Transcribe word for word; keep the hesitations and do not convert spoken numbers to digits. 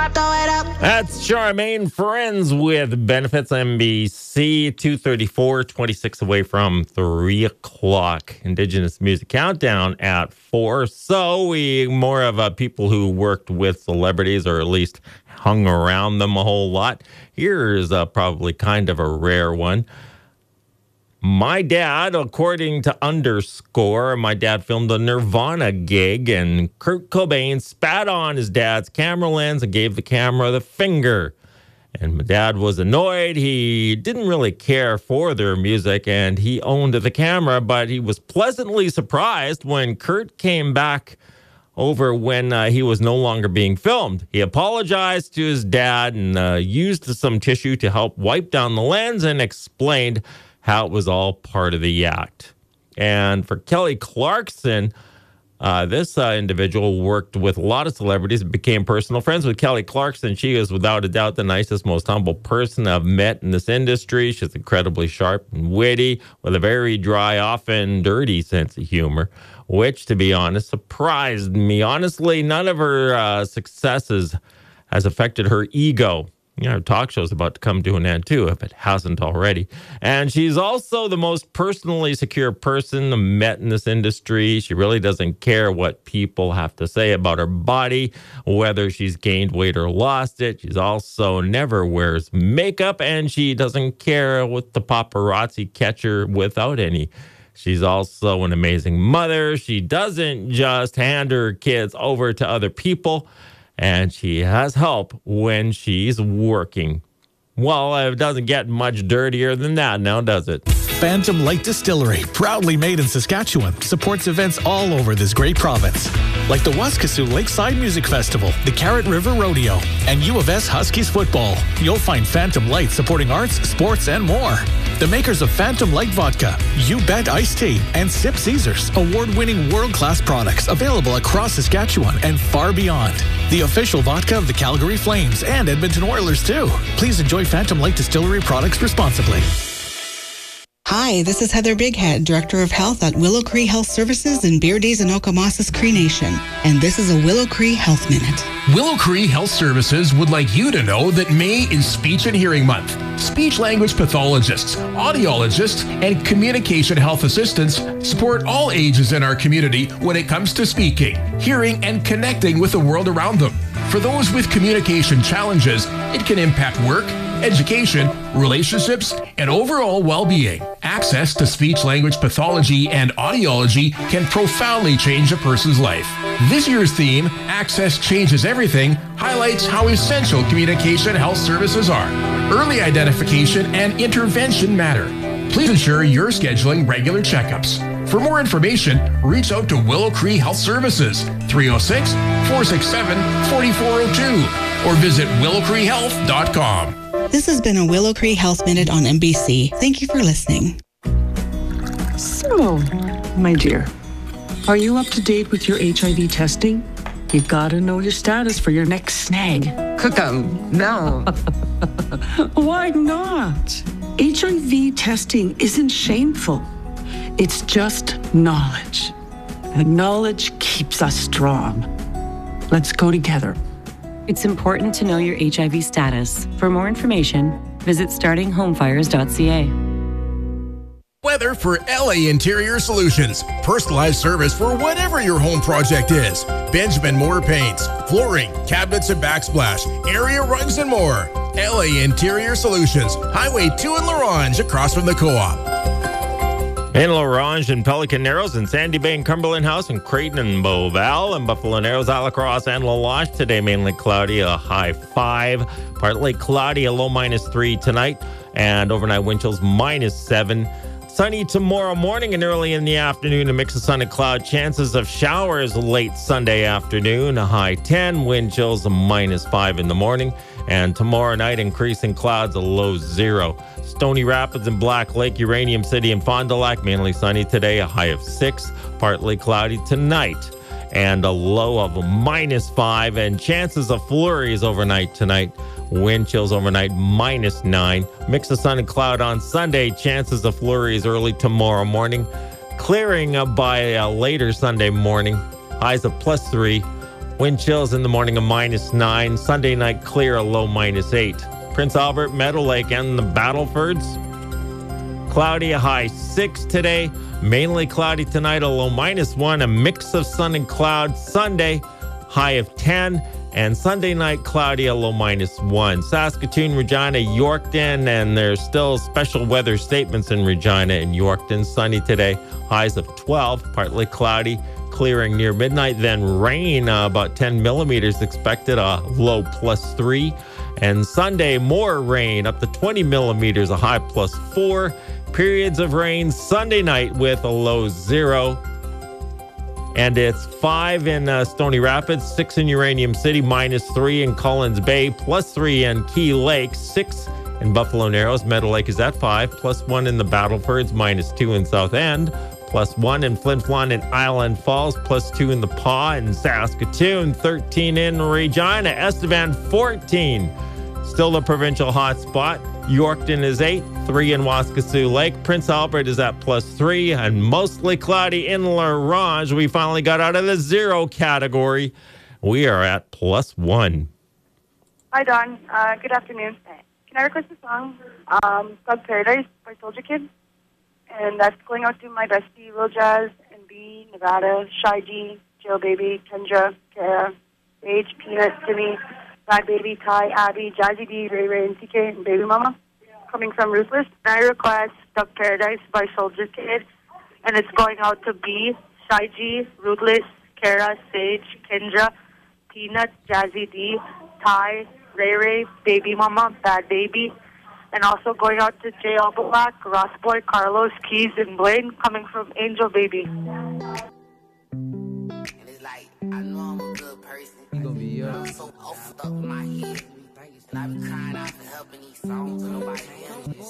That's Charmaine Friends with Benefits N B C, two thirty-four, twenty-six away from three o'clock. Indigenous Music Countdown at four. So we more of uh, people who worked with celebrities or at least hung around them a whole lot. Here's uh, probably kind of a rare one. My dad, according to Underscore, my dad filmed a Nirvana gig and Kurt Cobain spat on his dad's camera lens and gave the camera the finger. And my dad was annoyed. He didn't really care for their music and he owned the camera, but he was pleasantly surprised when Kurt came back over when uh, he was no longer being filmed. He apologized to his dad and uh, used some tissue to help wipe down the lens and explained how it was all part of the act. And for Kelly Clarkson, uh, this uh, individual worked with a lot of celebrities, became personal friends with Kelly Clarkson. She is without a doubt the nicest, most humble person I've met in this industry. She's incredibly sharp and witty with a very dry, often dirty sense of humor, which, to be honest, surprised me. Honestly, none of her uh, successes has affected her ego. You know, her talk show's about to come to an end, too, if it hasn't already. And she's also the most personally secure person met in this industry. She really doesn't care what people have to say about her body, whether she's gained weight or lost it. She's also never wears makeup, and she doesn't care what the paparazzi catch her without any. She's also an amazing mother. She doesn't just hand her kids over to other people. And she has help when she's working. Well, it doesn't get much dirtier than that now, does it? Phantom Light Distillery, proudly made in Saskatchewan, supports events all over this great province, like the Waskesiu Lakeside Music Festival, the Carrot River Rodeo, and U of S Huskies football. You'll find Phantom Light supporting arts, sports, and more. The makers of Phantom Light Vodka, You Bet Iced Tea, and Sip Caesars, award-winning world-class products available across Saskatchewan and far beyond. The official vodka of the Calgary Flames and Edmonton Oilers, too. Please enjoy Phantom Light Distillery products responsibly. Hi, this is Heather Bighead, Director of Health at Willow Cree Health Services in Beardies and Okamasas Cree Nation. And this is a Willow Cree Health Minute. Willow Cree Health Services would like you to know that May is Speech and Hearing Month. Speech language pathologists, audiologists, and communication health assistants support all ages in our community when it comes to speaking, hearing, and connecting with the world around them. For those with communication challenges, it can impact work, education, relationships, and overall well-being. Access to speech-language pathology and audiology can profoundly change a person's life. This year's theme, Access Changes Everything, highlights how essential communication health services are. Early identification and intervention matter. Please ensure you're scheduling regular checkups. For more information, reach out to Willow Cree Health Services, three oh six, four six seven, four four oh two, or visit willow cree health dot com. This has been a Willow Cree Health Minute on N B C. Thank you for listening. So, my dear, are you up to date with your H I V testing? You gotta know your status for your next snag. Cookum, no. Why not? H I V testing isn't shameful. It's just knowledge. And knowledge keeps us strong. Let's go together. It's important to know your H I V status. For more information, visit starting home fires dot c a. Weather for L A Interior Solutions. Personalized service for whatever your home project is. Benjamin Moore Paints, flooring, cabinets and backsplash, area rugs and more. L A Interior Solutions, Highway two in La Ronge, across from the Co-op. In La Ronge and Pelican Narrows and Sandy Bay and Cumberland House and Creighton and Beauval and Buffalo Narrows, Alacrosse and La Loche. Today mainly cloudy, a high five. Partly cloudy, a low minus three tonight. And overnight wind chills minus seven. Sunny tomorrow morning and early in the afternoon. A mix of sun and cloud. Chances of showers late Sunday afternoon. A high ten. Wind chills a minus five in the morning. And tomorrow night, increasing clouds, a low zero. Stony Rapids and Black Lake, Uranium City and Fond du Lac, mainly sunny today, a high of six. Partly cloudy tonight, and a low of minus five. And chances of flurries overnight tonight. Wind chills overnight, minus nine. Mix of sun and cloud on Sunday. Chances of flurries early tomorrow morning. Clearing by uh, later Sunday morning. Highs of plus three. Wind chills in the morning, a minus nine. Sunday night clear, a low minus eight. Prince Albert, Meadow Lake, and the Battlefords. Cloudy, a high six today. Mainly cloudy tonight, a low minus one. A mix of sun and cloud. Sunday, high of ten. And Sunday night, cloudy, a low minus one. Saskatoon, Regina, Yorkton, and there's still special weather statements in Regina and Yorkton. Sunny today, highs of twelve, partly cloudy, clearing near midnight. Then rain, uh, about ten millimeters expected, a low plus three. And Sunday, more rain, up to twenty millimeters, a high plus four. Periods of rain Sunday night with a low zero. And it's five in uh, Stony Rapids, six in Uranium City, minus three in Collins Bay, plus three in Key Lake, six in Buffalo Narrows. Meadow Lake is at five, plus one in the Battlefords, minus two in South End, plus one in Flin Flon and Island Falls, plus two in the Paw and Saskatoon, thirteen in Regina, Estevan fourteen. Still the provincial hotspot. Yorkton is eight, three in Waskesiu Lake. Prince Albert is at plus three, and mostly cloudy in La Ronge. We finally got out of the zero category. We are at plus one. Hi, Don. Uh, good afternoon. Can I request a song? Um, called Paradise by Soldier Kid. And that's going out to my bestie, Will Jazz, and B, Nevada, Shy G, Jill Baby, Kendra, Kara, Paige, Peanut, Timmy, Bad Baby, Ty, Abby, Jazzy D, Ray Ray, and T K, and Baby Mama. Coming from Ruthless. I request Stuck Paradise by Soldier Kid. And it's going out to B, Shy G, Ruthless, Kara, Sage, Kendra, Peanut, Jazzy D, Ty, Ray Ray, Baby Mama, Bad Baby. And also going out to Jay Albalac, Ross Boy, Carlos, Keys, and Blaine. Coming from Angel Baby. You gonna be up. I'm so off up in my head. And I be crying out for helping these songs and nobody